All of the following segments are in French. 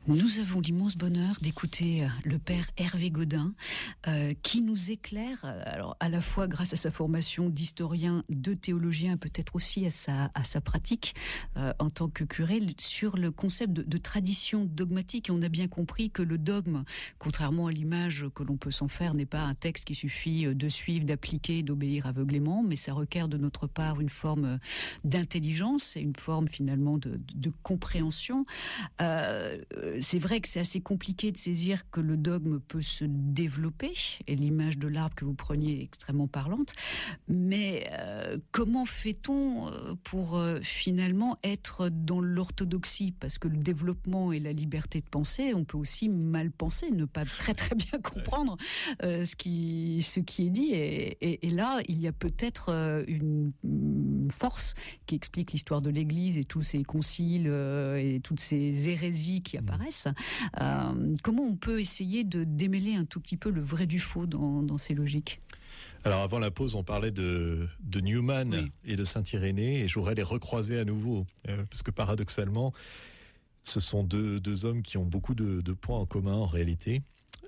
Nous avons l'immense bonheur d'écouter le père Hervé Godin qui nous éclaire, alors à la fois grâce à sa formation d'historien, de théologien, peut-être aussi à sa pratique en tant que curé, sur le concept de tradition dogmatique. Et on a bien compris que le dogme, contrairement à l'image que l'on peut s'en faire, n'est pas un texte qui suffit de suivre, d'appliquer, d'obéir aveuglément, mais ça requiert de notre part une forme d'intelligence et une forme finalement de compréhension. C'est vrai que c'est assez compliqué de saisir que le dogme peut se développer, et l'image de l'arbre que vous preniez est extrêmement parlante, mais comment fait-on pour finalement être dans l'orthodoxie? Parce que le développement et la liberté de penser, on peut aussi mal penser, ne pas très très bien comprendre ce qui est dit, et là il y a peut-être une force qui explique l'histoire de l'Église et tous ces conciles et toutes ces hérésies qui apparaissent. Comment on peut essayer de démêler un tout petit peu le vrai du faux dans ces logiques? Alors avant la pause, on parlait de Newman, oui, et de Saint-Irénée, et je voudrais les recroiser à nouveau, parce que paradoxalement, ce sont deux hommes qui ont beaucoup de points en commun en réalité.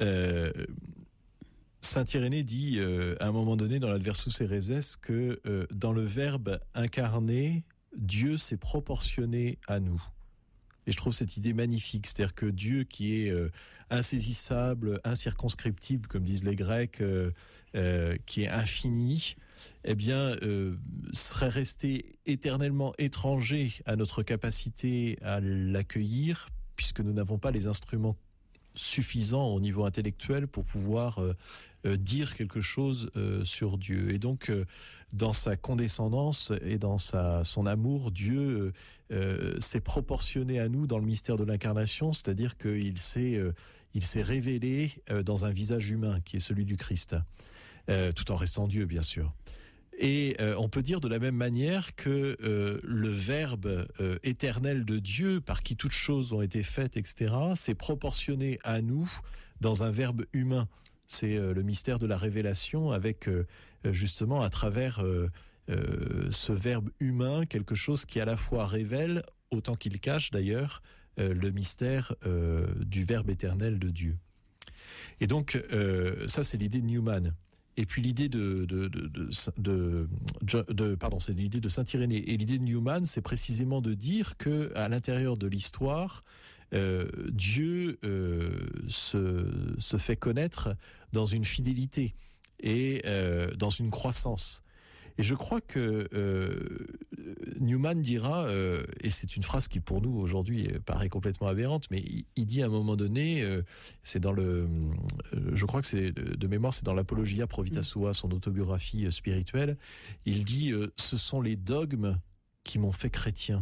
Saint-Irénée dit à un moment donné dans l'Adversus Héréses que dans le Verbe incarné, Dieu s'est proportionné à nous. Et je trouve cette idée magnifique, c'est-à-dire que Dieu qui est insaisissable, incirconscriptible, comme disent les Grecs, qui est infini, eh bien, serait resté éternellement étranger à notre capacité à l'accueillir, puisque nous n'avons pas les instruments suffisants au niveau intellectuel pour pouvoir dire quelque chose sur Dieu. Et donc, dans sa condescendance et dans son amour, Dieu s'est proportionné à nous dans le mystère de l'incarnation, c'est-à-dire qu'il s'est révélé dans un visage humain qui est celui du Christ, tout en restant Dieu, bien sûr. Et on peut dire de la même manière que le Verbe éternel de Dieu, par qui toutes choses ont été faites, etc., s'est proportionné à nous dans un Verbe humain. C'est le mystère de la révélation avec justement à travers ce Verbe humain quelque chose qui à la fois révèle, autant qu'il cache d'ailleurs, le mystère du Verbe éternel de Dieu. Et donc ça c'est l'idée de Newman. Et puis l'idée c'est l'idée de Saint-Irénée. Et l'idée de Newman, c'est précisément de dire que à l'intérieur de l'histoire, Dieu se fait connaître dans une fidélité et dans une croissance. Et je crois que Newman dira, et c'est une phrase qui pour nous aujourd'hui paraît complètement aberrante, mais il dit à un moment donné, c'est dans je crois que c'est de mémoire, c'est dans l'Apologia Pro Vita Sua, son autobiographie spirituelle, il dit ce sont les dogmes qui m'ont fait chrétien.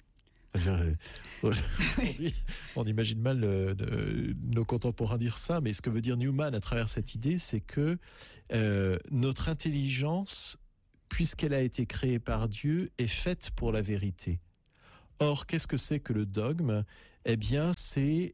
Aujourd'hui, on imagine mal nos contemporains dire ça, mais ce que veut dire Newman à travers cette idée, c'est que notre intelligence, puisqu'elle a été créée par Dieu, est faite pour la vérité. Or, qu'est-ce que c'est que le dogme ? Eh bien, c'est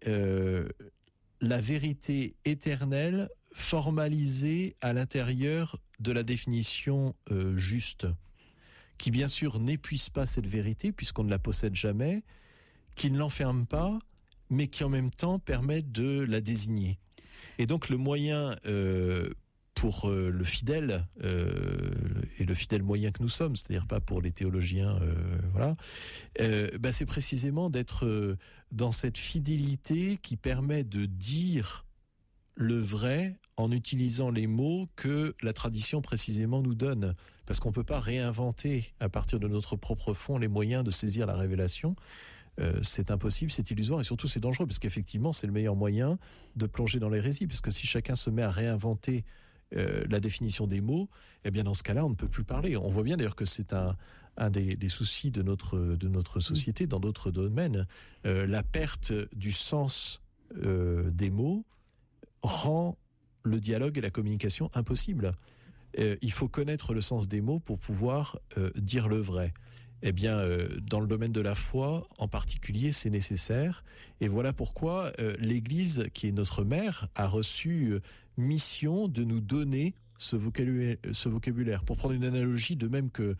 la vérité éternelle formalisée à l'intérieur de la définition juste, qui bien sûr n'épuise pas cette vérité, puisqu'on ne la possède jamais, qui ne l'enferme pas, mais qui en même temps permet de la désigner. Et donc le moyen pour le fidèle, et le fidèle moyen que nous sommes, c'est-à-dire pas pour les théologiens, voilà, c'est précisément d'être dans cette fidélité qui permet de dire le vrai en utilisant les mots que la tradition précisément nous donne. Parce qu'on ne peut pas réinventer à partir de notre propre fond les moyens de saisir la révélation. C'est impossible, c'est illusoire et surtout c'est dangereux parce qu'effectivement c'est le meilleur moyen de plonger dans l'hérésie. Parce que si chacun se met à réinventer la définition des mots, eh bien dans ce cas-là on ne peut plus parler. On voit bien d'ailleurs que c'est un des soucis de notre société dans d'autres domaines. La perte du sens des mots rend le dialogue et la communication impossible. Il faut connaître le sens des mots pour pouvoir dire le vrai. Eh bien, dans le domaine de la foi, en particulier, c'est nécessaire. Et voilà pourquoi l'Église, qui est notre mère, a reçu mission de nous donner ce vocabulaire. Pour prendre une analogie, de même que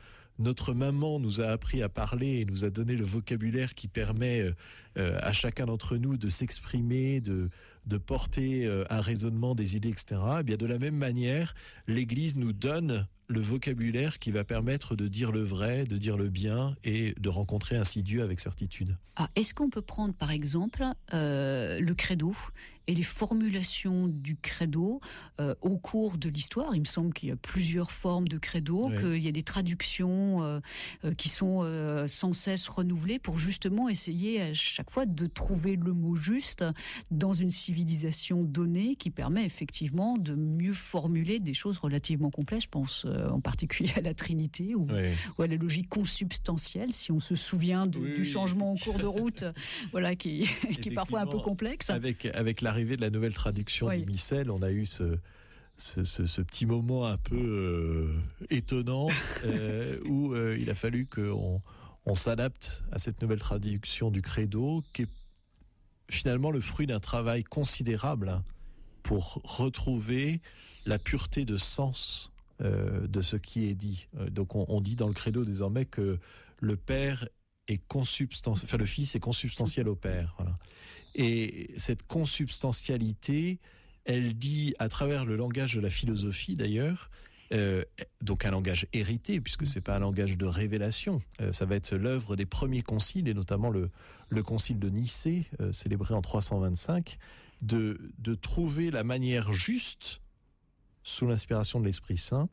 notre maman nous a appris à parler et nous a donné le vocabulaire qui permet à chacun d'entre nous de s'exprimer, de porter un raisonnement, des idées, etc. Et bien de la même manière, l'Église nous donne le vocabulaire qui va permettre de dire le vrai, de dire le bien et de rencontrer ainsi Dieu avec certitude. Ah, est-ce qu'on peut prendre par exemple le credo et les formulations du credo au cours de l'histoire? Il me semble qu'il y a plusieurs formes de credo, oui. Qu'il y a des traductions qui sont sans cesse renouvelées pour justement essayer à chaque fois de trouver le mot juste dans une civilisation donnée qui permet effectivement de mieux formuler des choses relativement complexes. Je pense en particulier à la Trinité ou à la logique consubstantielle, si on se souvient du changement en cours de route, voilà, qui est parfois un peu complexe. Avec l'arrivée de la nouvelle traduction du missel, on a eu ce petit moment un peu étonnant où il a fallu qu'on s'adapte à cette nouvelle traduction du credo, qui est finalement le fruit d'un travail considérable pour retrouver la pureté de sens de ce qui est dit. Donc on dit dans le credo désormais que le Père est consubstantiel, enfin le Fils est consubstantiel au Père. Voilà. Et cette consubstantialité, elle dit à travers le langage de la philosophie d'ailleurs, donc un langage hérité puisque c'est pas un langage de révélation, ça va être l'œuvre des premiers conciles et notamment le concile de Nicée célébré en 325, de trouver la manière juste sous l'inspiration de l'Esprit Saint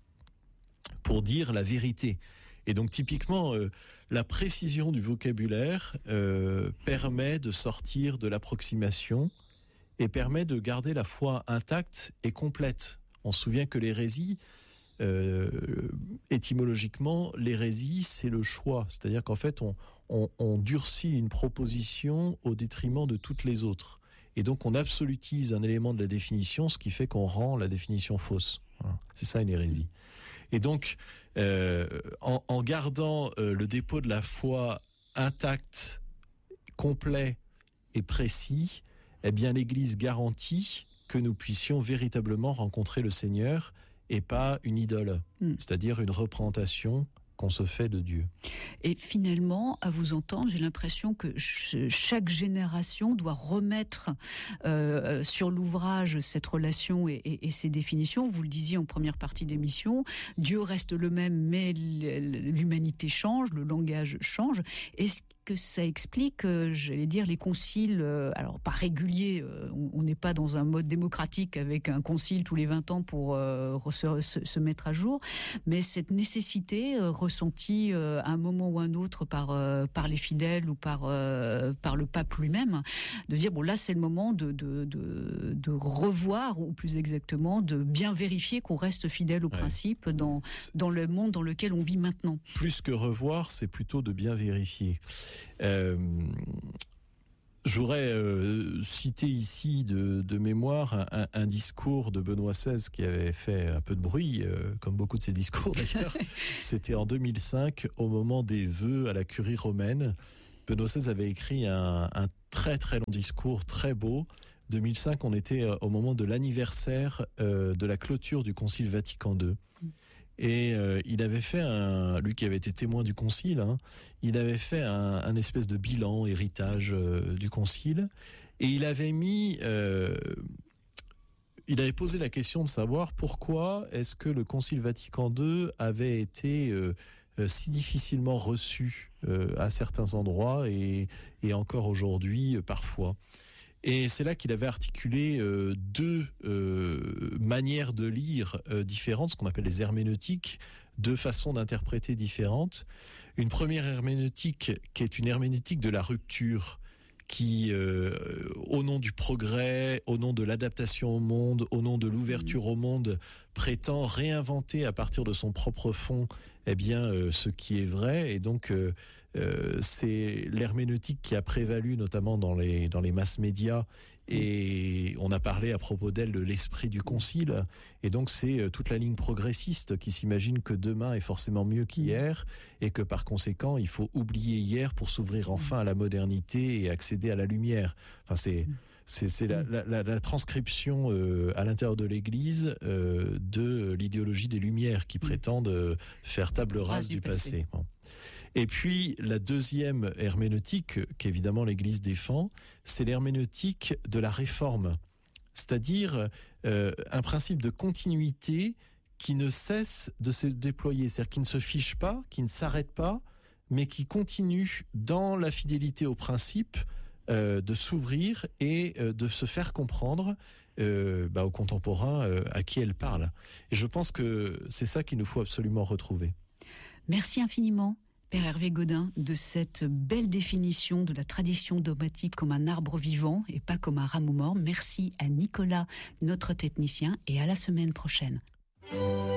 pour dire la vérité. Et donc typiquement la précision du vocabulaire permet de sortir de l'approximation et permet de garder la foi intacte et complète. On se souvient que l'hérésie, étymologiquement, l'hérésie, c'est le choix. C'est-à-dire qu'en fait, on durcit une proposition au détriment de toutes les autres. Et donc, on absolutise un élément de la définition, ce qui fait qu'on rend la définition fausse. Voilà. C'est ça une hérésie. Et donc, en gardant le dépôt de la foi intact, complet et précis, eh bien, l'Église garantit que nous puissions véritablement rencontrer le Seigneur et pas une idole, c'est-à-dire une représentation qu'on se fait de Dieu. Et finalement, à vous entendre, j'ai l'impression que chaque génération doit remettre sur l'ouvrage cette relation et ses définitions. Vous le disiez en première partie d'émission, Dieu reste le même, mais l'humanité change, le langage change. Est-ce que ça explique, j'allais dire, les conciles, alors pas réguliers, on n'est pas dans un mode démocratique avec un concile tous les 20 ans pour se mettre à jour, mais cette nécessité ressentie à un moment ou un autre par les fidèles ou par le pape lui-même, de dire, bon là c'est le moment de revoir, ou plus exactement, de bien vérifier qu'on reste fidèle aux principes dans le monde dans lequel on vit maintenant. Plus que revoir, c'est plutôt de bien vérifier. J'aurais cité ici de mémoire un discours de Benoît XVI qui avait fait un peu de bruit, comme beaucoup de ses discours d'ailleurs. C'était en 2005, au moment des vœux à la curie romaine. Benoît XVI avait écrit un très très long discours, très beau. 2005, on était au moment de l'anniversaire de la clôture du Concile Vatican II. Et il avait fait lui qui avait été témoin du concile, il avait fait un espèce de bilan, héritage du concile, et il avait posé la question de savoir pourquoi est-ce que le concile Vatican II avait été si difficilement reçu à certains endroits et encore aujourd'hui parfois. Et c'est là qu'il avait articulé deux manières de lire différentes, ce qu'on appelle les herméneutiques, deux façons d'interpréter différentes. Une première herméneutique qui est une herméneutique de la rupture, qui, au nom du progrès, au nom de l'adaptation au monde, au nom de l'ouverture au monde, prétend réinventer à partir de son propre fond ce qui est vrai. Et donc, c'est l'herméneutique qui a prévalu, notamment dans les masses médias. Et on a parlé à propos d'elle de l'esprit du concile. Et donc, c'est toute la ligne progressiste qui s'imagine que demain est forcément mieux qu'hier et que par conséquent, il faut oublier hier pour s'ouvrir enfin à la modernité et accéder à la lumière. Enfin, C'est la transcription à l'intérieur de l'Église de l'idéologie des Lumières qui prétendent faire table rase du passé. Bon. Et puis la deuxième herméneutique qu'évidemment l'Église défend, c'est l'herméneutique de la Réforme, c'est-à-dire un principe de continuité qui ne cesse de se déployer, c'est-à-dire qui ne se fiche pas, qui ne s'arrête pas, mais qui continue dans la fidélité au principe de s'ouvrir et de se faire comprendre aux contemporains à qui elle parle. Et je pense que c'est ça qu'il nous faut absolument retrouver. Merci infiniment, Père Hervé Gaudin, de cette belle définition de la tradition dogmatique comme un arbre vivant et pas comme un rameau mort. Merci à Nicolas, notre technicien, et à la semaine prochaine.